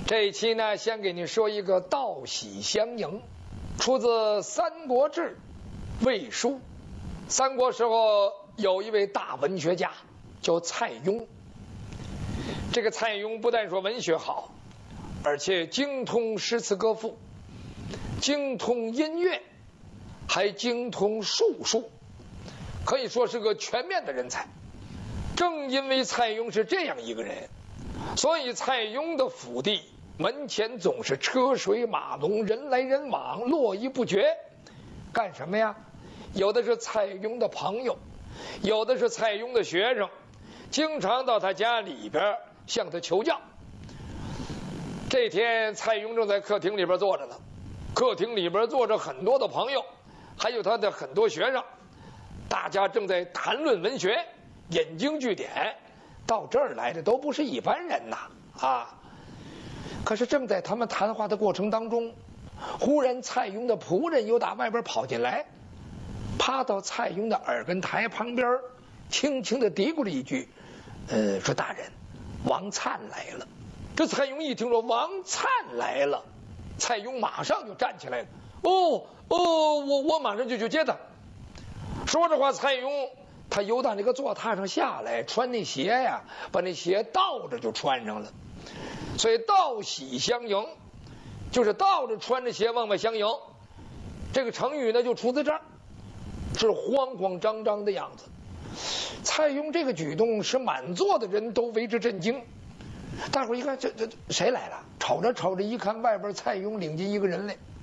这一期呢，先给你说一个道喜相迎，出自《三国志·魏书》。三国时候有一位大文学家叫蔡邕，这个蔡邕不但说文学好，而且精通诗词歌赋，精通音乐，还精通术数，可以说是个全面的人才。正因为蔡邕是这样一个人，所以蔡邕的府邸门前总是车水马龙，人来人往，络绎不绝。干什么呀？有的是蔡邕的朋友，有的是蔡邕的学生，经常到他家里边向他求教。这天蔡邕正在客厅里边坐着呢，客厅里边坐着很多的朋友，还有他的很多学生，大家正在谈论文学，引经据典。到这儿来的都不是一般人呐啊！可是正在他们谈话的过程当中，忽然蔡邕的仆人又打外边跑进来，趴到蔡邕的耳根台旁边，轻轻地嘀咕了一句：“说大人，王粲来了。”这蔡邕一听说王粲来了，蔡邕马上就站起来了。我马上就去接他。说着话，蔡邕他由到那个坐榻上下来，穿那鞋呀，把那鞋倒着就穿上了。所以道喜相迎，就是倒着穿着鞋往外相迎。这个成语呢，就出自这儿，是慌慌张张的样子。蔡邕这个举动使满座的人都为之震惊。大伙儿一看，这谁来了？瞅着瞅着，一看外边蔡邕领进一个人来。